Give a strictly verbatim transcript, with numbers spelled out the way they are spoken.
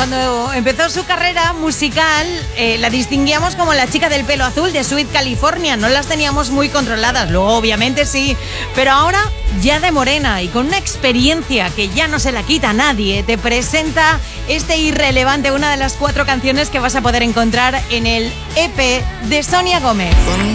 cuando empezó su carrera musical, eh, la distinguíamos como la chica del pelo azul de Sweet California. No las teníamos muy controladas. Luego, obviamente, sí. Pero ahora, ya de morena y con una experiencia que ya no se la quita a nadie, te presenta este Irrelevante, una de las cuatro canciones que vas a poder encontrar en el E P de Sonia Gómez.